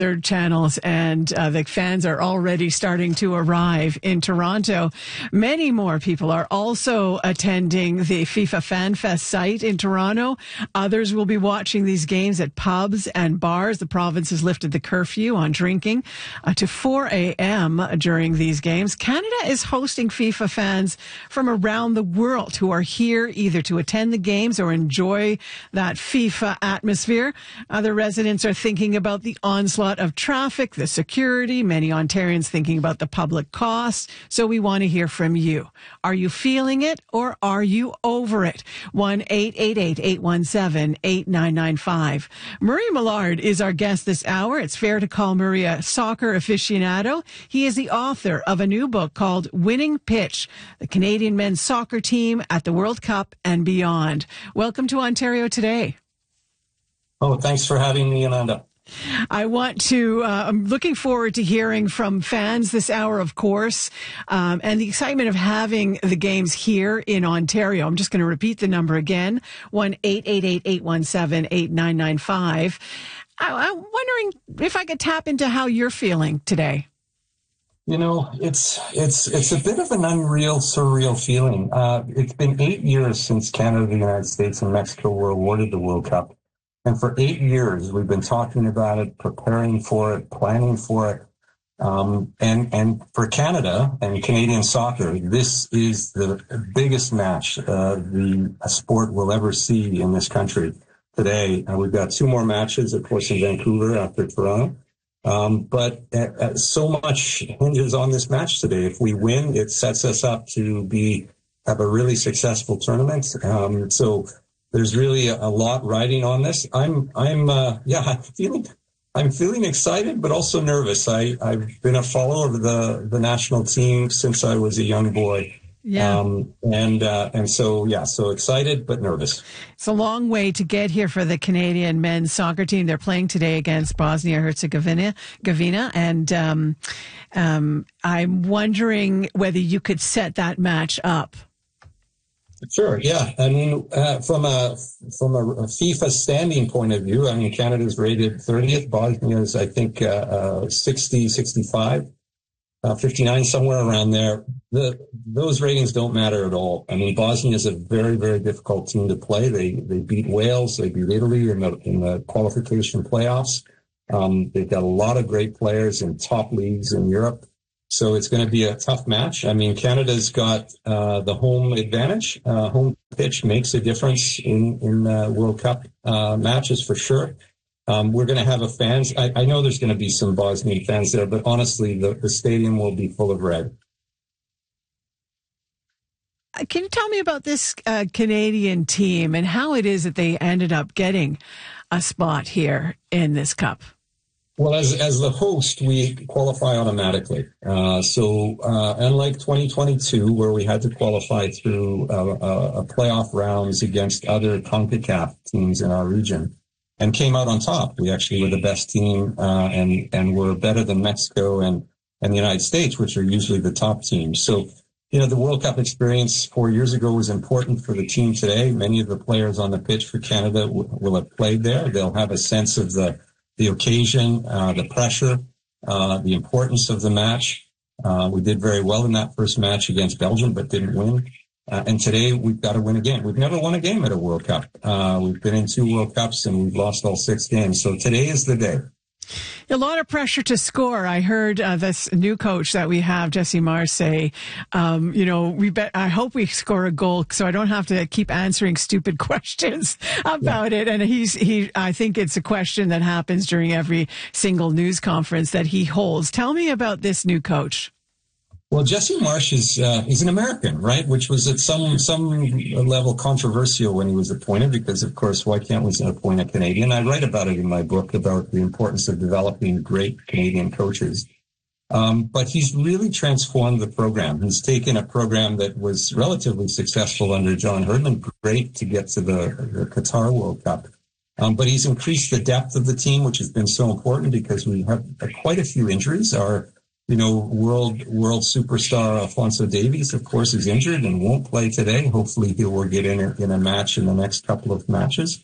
their channels, and the fans are already starting to arrive in Toronto. Many more people are also attending the FIFA Fan Fest site in Toronto. Others will be watching these games at pubs and bars. The province has lifted the curfew on drinking to 4 a.m. during these games. Canada is hosting FIFA fans from around the world who are here either to attend the games or enjoy that FIFA atmosphere. Other residents are thinking about the onslaught of traffic, the security, many Ontarians thinking about the public costs. So we want to hear from you. Are you feeling it or are you over it? 1-888-817-8995. Murray Millard is our guest this hour. It's fair to call Murray a soccer aficionado. He is the author of a new book called Winning Pitch, the Canadian men's soccer team at the World Cup and beyond. Welcome to Ontario Today. Oh, thanks for having me, Amanda. I'm looking forward to hearing from fans this hour, of course, and the excitement of having the games here in Ontario. I'm just going to repeat the number again, 1-888-817-8995. I'm wondering if I could tap into how you're feeling today. You know, it's a bit of an unreal, surreal feeling. It's been 8 years since Canada, the United States, and Mexico were awarded the World Cup. And for 8 years, we've been talking about it, preparing for it, planning for it. And for Canada and Canadian soccer, this is the biggest match the sport will ever see in this country today. We've got two more matches, of course, in Vancouver after Toronto. But so much hinges on this match today. If we win, it sets us up to have a really successful tournament. So there's really a lot riding on this. I'm feeling excited, but also nervous. I've been a follower of the national team since I was a young boy. Yeah. So excited, but nervous. It's a long way to get here for the Canadian men's soccer team. They're playing today against Bosnia-Herzegovina. And I'm wondering whether you could set that match up. Sure. Yeah. I mean, from a FIFA standing point of view, I mean, Canada's rated 30th. Bosnia's, I think, 60, 65, 59, somewhere around there. Those ratings don't matter at all. I mean, Bosnia is a very, very difficult team to play. They beat Wales. They beat Italy in the qualification playoffs. They've got a lot of great players in top leagues in Europe. So it's going to be a tough match. I mean, Canada's got the home advantage. Home pitch makes a difference in World Cup matches for sure. We're going to have fans. I know there's going to be some Bosnian fans there, but honestly, the stadium will be full of red. Can you tell me about this Canadian team and how it is that they ended up getting a spot here in this Cup? Well, as the host, we qualify automatically. So unlike 2022, where we had to qualify through a playoff rounds against other CONCACAF teams in our region and came out on top. We actually were the best team and were better than Mexico and the United States, which are usually the top teams. So, you know, the World Cup experience 4 years ago was important for the team today. Many of the players on the pitch for Canada will have played there. They'll have a sense of the occasion, the pressure, the importance of the match. We did very well in that first match against Belgium, but didn't win. And today we've got to win a game. We've never won a game at a World Cup. We've been in 2 World Cups and we've lost all 6 games. So today is the day. A lot of pressure to score. I heard this new coach that we have, Jesse Mars, say, I hope we score a goal so I don't have to keep answering stupid questions about it. And I think it's a question that happens during every single news conference that he holds. Tell me about this new coach. Well, Jesse Marsh he's an American, right? Which was at some level controversial when he was appointed, because of course, why can't we appoint a Canadian? I write about it in my book about the importance of developing great Canadian coaches. But he's really transformed the program. He's taken a program that was relatively successful under John Herdman, great to get to the Qatar World Cup. But he's increased the depth of the team, which has been so important because we have quite a few injuries. Our world superstar Alphonso Davies, of course, is injured and won't play today. Hopefully he will get in a match in the next couple of matches.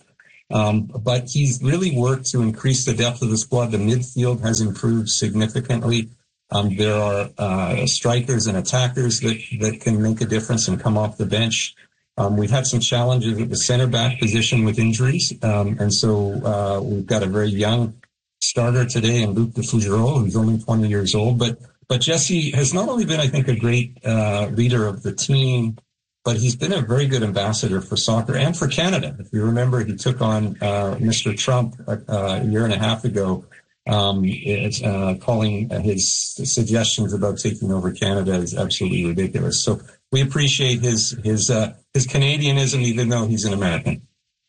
But he's really worked to increase the depth of the squad. The midfield has improved significantly. There are strikers and attackers that can make a difference and come off the bench. We've had some challenges at the center back position with injuries. And so we've got a very young starter today in Luc de Fougereau, who's only 20 years old. But Jesse has not only been, I think, a great leader of the team, but he's been a very good ambassador for soccer and for Canada. If you remember, he took on Mr. Trump a year and a half ago, calling his suggestions about taking over Canada is absolutely ridiculous. So we appreciate his Canadianism, even though he's an American.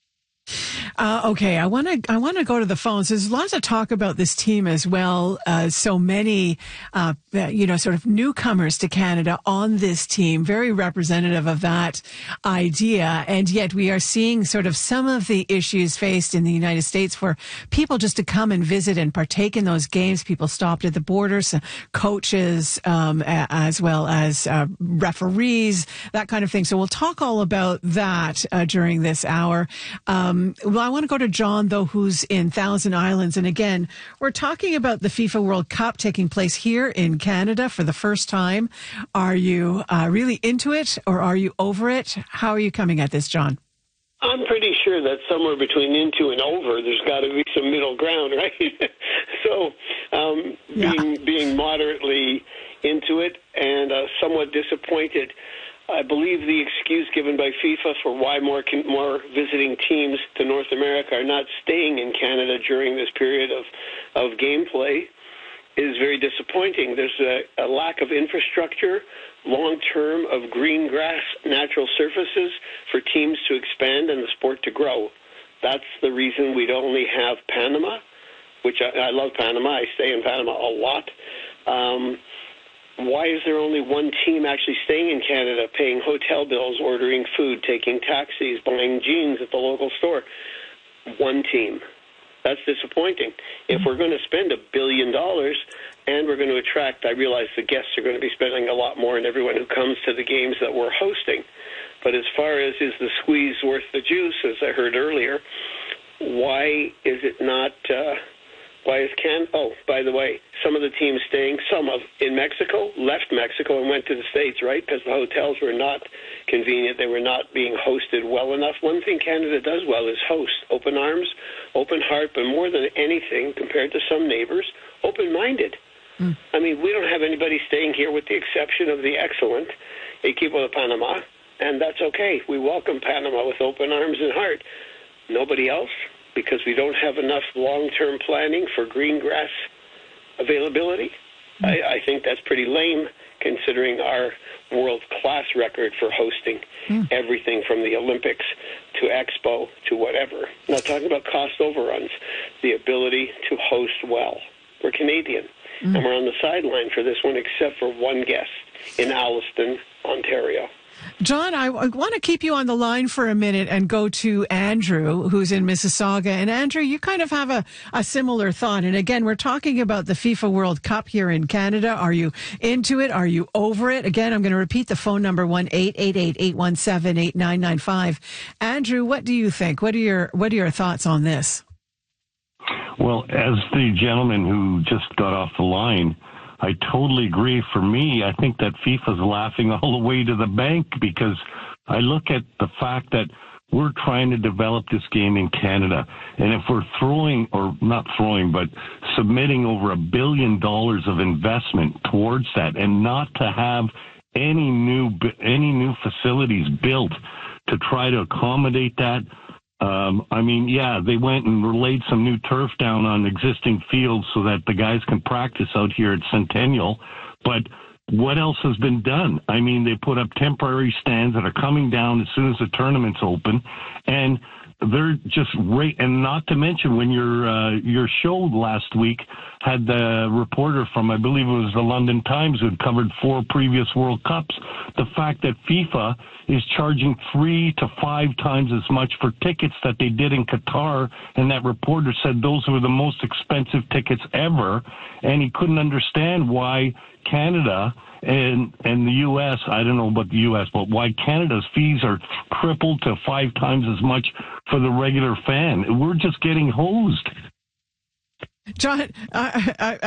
Okay, I want to go to the phones. There's lots of talk about this team as well. So many, sort of newcomers to Canada on this team, very representative of that idea. And yet we are seeing sort of some of the issues faced in the United States for people just to come and visit and partake in those games. People stopped at the borders, coaches, as well as referees, that kind of thing. So we'll talk all about that during this hour. I want to go to John, though, who's in Thousand Islands. And again, we're talking about the FIFA World Cup taking place here in Canada for the first time. Are you really into it, or are you over it? How are you coming at this, John? I'm pretty sure that somewhere between into and over, there's got to be some middle ground, right? So being moderately into it and somewhat disappointed. I believe the excuse given by FIFA for why more visiting teams to North America are not staying in Canada during this period of gameplay is very disappointing. There's a lack of infrastructure, long-term, of green grass, natural surfaces for teams to expand and the sport to grow. That's the reason we'd only have Panama, which I love Panama. I stay in Panama a lot. Why is there only one team actually staying in Canada, paying hotel bills, ordering food, taking taxis, buying jeans at the local store? One team. That's disappointing. If we're going to spend $1 billion and we're going to attract, I realize the guests are going to be spending a lot more and everyone who comes to the games that we're hosting. But as far as is the squeeze worth the juice, as I heard earlier, why is it not... by the way, some of the teams staying, in Mexico, left Mexico and went to the States, right? Because the hotels were not convenient. They were not being hosted well enough. One thing Canada does well is host. Open arms, open heart, but more than anything, compared to some neighbors, open-minded. I mean, we don't have anybody staying here with the exception of the excellent Equipo de Panama, and that's okay. We welcome Panama with open arms and heart. Nobody else? Because we don't have enough long-term planning for green grass availability. I think that's pretty lame, considering our world-class record for hosting everything from the Olympics to Expo to whatever. I'm not talking about cost overruns, the ability to host well. We're Canadian, and we're on the sideline for this one, except for one guest in Alliston, Ontario. John, I want to keep you on the line for a minute and go to Andrew, who's in Mississauga. And Andrew, you kind of have a similar thought. And again, we're talking about the FIFA World Cup here in Canada. Are you into it? Are you over it? Again, I'm going to repeat the phone number, 1-888-817-8995. Andrew, what do you think? What are your thoughts on this? Well, as the gentleman who just got off the line, I totally agree. For me, I think that FIFA's laughing all the way to the bank, because I look at the fact that we're trying to develop this game in Canada. And if we're submitting over $1 billion of investment towards that, and not to have any new facilities built to try to accommodate that, they went and laid some new turf down on existing fields so that the guys can practice out here at Centennial. But what else has been done? I mean, they put up temporary stands that are coming down as soon as the tournament's open, and they're just and not to mention, when your show last week had the reporter from, I believe it was the London Times, who had covered 4 previous World Cups, the fact that FIFA is charging 3 to 5 times as much for tickets that they did in Qatar, and that reporter said those were the most expensive tickets ever, and he couldn't understand why Canada and the U.S., I don't know about the U.S., but why Canada's fees are tripled to 5 times as much for the regular fan. We're just getting hosed. John, I